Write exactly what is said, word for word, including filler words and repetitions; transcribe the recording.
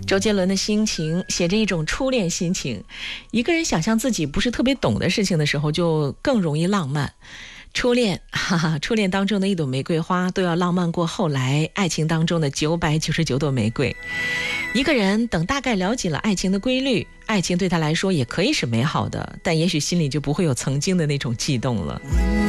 周杰伦的心情写着一种初恋心情，一个人想象自己不是特别懂的事情的时候，就更容易浪漫。初恋，哈哈，初恋当中的一朵玫瑰花都要浪漫过后来爱情当中的九百九十九朵玫瑰。一个人等大概了解了爱情的规律，爱情对他来说也可以是美好的，但也许心里就不会有曾经的那种悸动了。